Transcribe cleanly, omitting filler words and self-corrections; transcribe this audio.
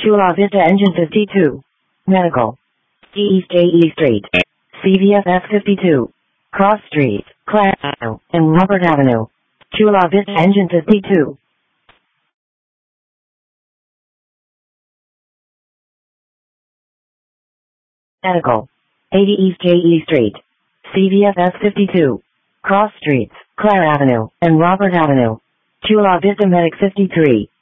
Chula Vista Engine 52. Medical. East JE Street. CVFF 52. Cross Street, Clare Avenue, and Robert Avenue. Chula Vista Engine 52. Medical. 80 East JE Street. CVFF 52. Cross Streets, Clare Avenue, and Robert Avenue. Chula Vista Medic 53.